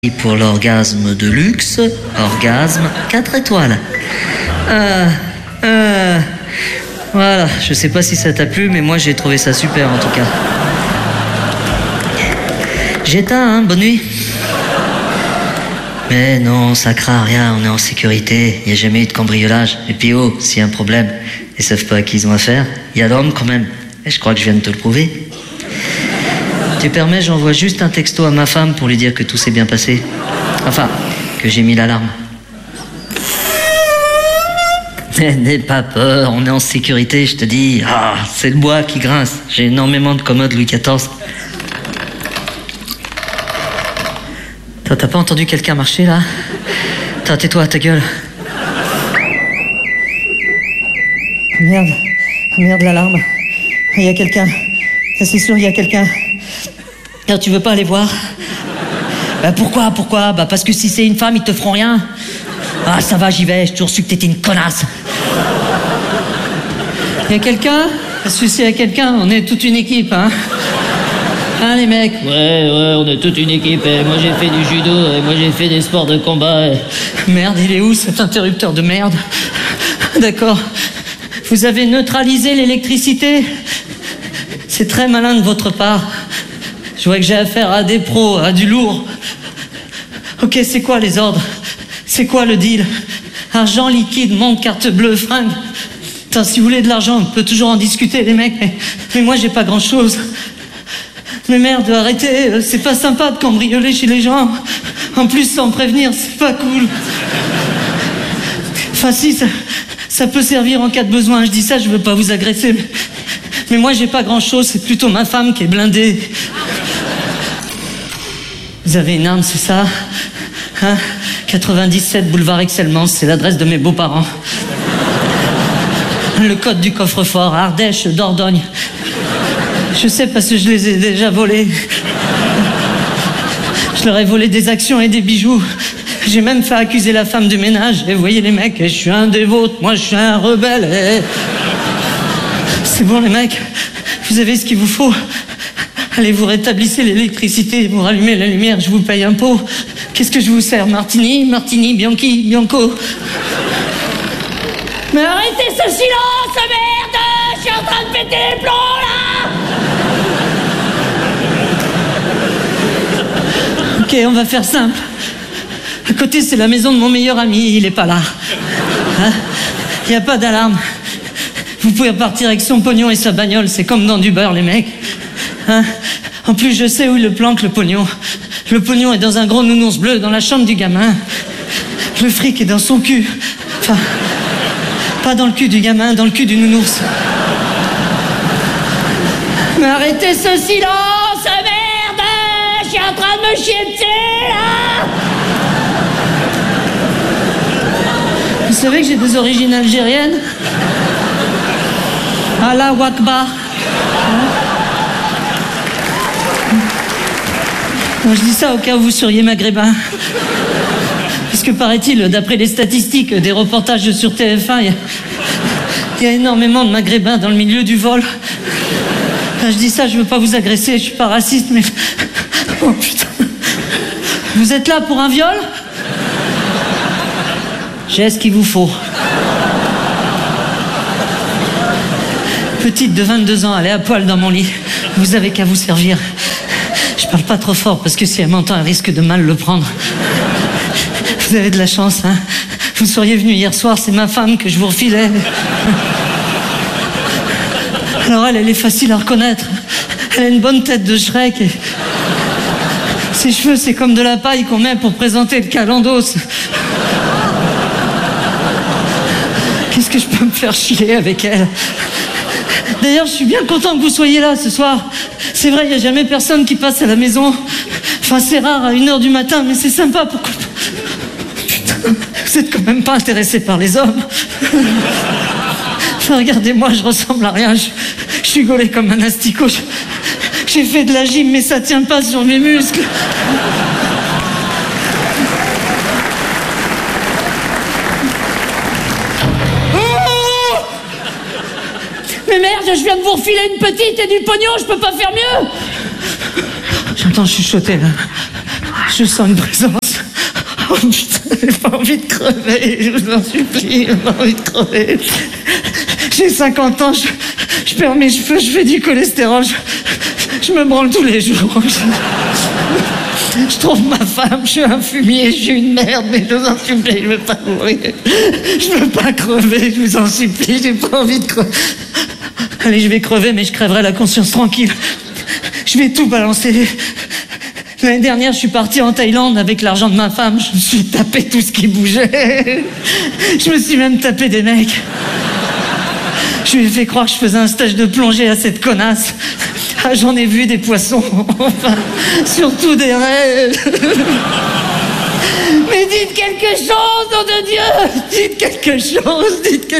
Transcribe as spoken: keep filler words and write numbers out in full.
Et pour l'orgasme de luxe, orgasme quatre étoiles. Euh, euh, voilà, je sais pas si ça t'a plu, mais moi j'ai trouvé ça super en tout cas. J'éteins, hein, bonne nuit. Mais non, ça craint rien, on est en sécurité, il n'y a jamais eu de cambriolage. Et puis oh, s'il y a un problème, ils savent pas à qui ils ont affaire, il y a l'homme quand même. Et je crois que je viens de te le prouver. Tu permets, j'envoie juste un texto à ma femme pour lui dire que tout s'est bien passé. Enfin, que j'ai mis l'alarme. Mais n'aie pas peur, on est en sécurité, je te dis. Ah, c'est le bois qui grince. J'ai énormément de commodes Louis quatorze. Toi, t'as pas entendu quelqu'un marcher, là? Toi, tais-toi, ta gueule. Merde, merde, l'alarme. Il y a quelqu'un. Ça, c'est sûr, il y a quelqu'un. Alors, tu veux pas aller voir? Bah pourquoi, pourquoi? Bah parce que si c'est une femme, ils te feront rien. Ah, ça va, j'y vais, j'ai toujours su que t'étais une connasse. Il y a quelqu'un? Parce que s'il y a quelqu'un, on est toute une équipe, hein? Hein, les mecs? Ouais, ouais, on est toute une équipe. Et moi, j'ai fait du judo, et moi, j'ai fait des sports de combat. Et... Merde, il est où, cet interrupteur de merde? D'accord. Vous avez neutralisé l'électricité? C'est très malin de votre part. Je vois que j'ai affaire à des pros, à du lourd. Ok, c'est quoi les ordres? C'est quoi le deal? Argent liquide, montre, carte bleue, fringue. Attends, si vous voulez de l'argent, on peut toujours en discuter, les mecs, mais, mais moi, j'ai pas grand-chose. Mais merde, arrêtez, c'est pas sympa de cambrioler chez les gens. En plus, sans prévenir, c'est pas cool. Enfin, si, ça, ça peut servir en cas de besoin. Je dis ça, je veux pas vous agresser, mais, mais moi, j'ai pas grand-chose, c'est plutôt ma femme qui est blindée. Vous avez une arme, c'est ça? Hein? quatre-vingt-dix-sept boulevard Excellence, c'est l'adresse de mes beaux-parents. Le code du coffre-fort, Ardèche, Dordogne. Je sais parce que je les ai déjà volés. Je leur ai volé des actions et des bijoux. J'ai même fait accuser la femme du ménage. Et vous voyez les mecs, je suis un des vôtres, moi je suis un rebelle. Et... C'est bon les mecs, vous avez ce qu'il vous faut. Allez, vous rétablissez l'électricité, vous rallumez la lumière, je vous paye un pot. Qu'est-ce que je vous sers? Martini, Martini, Bianchi, Bianco. Mais arrêtez ce silence, merde! Je suis en train de péter les plombs, là! Ok, on va faire simple. À côté, c'est la maison de mon meilleur ami, il est pas là. Hein? Il n'y a pas d'alarme. Vous pouvez repartir avec son pognon et sa bagnole, c'est comme dans du beurre, les mecs. Hein? En plus, je sais où il le planque, le pognon. Le pognon est dans un gros nounours bleu dans la chambre du gamin. Le fric est dans son cul. Enfin, pas dans le cul du gamin, dans le cul du nounours. Mais arrêtez ce silence, merde! Je suis en train de me chier dessus, là! Vous savez que j'ai des origines algériennes? Allah Wakbar. Non, je dis ça au cas où vous seriez maghrébin. Parce que paraît-il, d'après les statistiques des reportages sur T F un, il y, y a énormément de maghrébins dans le milieu du vol. Enfin, je dis ça, je veux pas vous agresser, je suis pas raciste, mais... Oh putain. Vous êtes là pour un viol? J'ai ce qu'il vous faut. Petite de vingt-deux ans, elle est à poil dans mon lit. Vous avez qu'à vous servir. Je parle pas trop fort parce que si elle m'entend, elle risque de mal le prendre. Vous avez de la chance, hein. Vous seriez venu hier soir, c'est ma femme que je vous refilais. Alors elle, elle est facile à reconnaître. Elle a une bonne tête de Shrek et... ses cheveux, c'est comme de la paille qu'on met pour présenter le calendos. Qu'est-ce que je peux me faire chier avec elle? D'ailleurs, je suis bien content que vous soyez là ce soir. C'est vrai, il n'y a jamais personne qui passe à la maison. Enfin, c'est rare à une heure du matin, mais c'est sympa. Pourquoi... Putain, vous êtes quand même pas intéressé par les hommes. Enfin, regardez-moi, je ressemble à rien. Je, je suis gaulé comme un asticot. Je, j'ai fait de la gym, mais ça tient pas sur mes muscles. Mais merde, je viens de vous refiler une petite et du pognon, je peux pas faire mieux! J'entends chuchoter là. Je sens une présence. Oh putain, j'ai pas envie de crever, je vous en supplie, j'ai pas envie de crever. J'ai cinquante ans, je, je perds mes cheveux, je fais du cholestérol, je, je me branle tous les jours. Je, je trouve ma femme, je suis un fumier, je suis une merde, mais je vous en supplie, je veux pas mourir. Je veux pas crever, je vous en supplie, j'ai pas envie de crever. Allez, je vais crever, mais je crèverai la conscience tranquille. Je vais tout balancer. L'année dernière, je suis parti en Thaïlande avec l'argent de ma femme. Je me suis tapé tout ce qui bougeait. Je me suis même tapé des mecs. Je lui ai fait croire que je faisais un stage de plongée à cette connasse. Ah, j'en ai vu des poissons. Enfin, surtout des rêves. Mais dites quelque chose, nom de Dieu! Dites quelque chose, dites quelque chose.